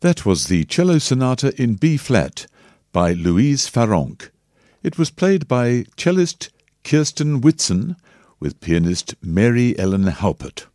That was the Cello Sonata in B-flat by Louise Farrenc. It was played by cellist Kirsten Whitson with pianist Mary Ellen Haupert.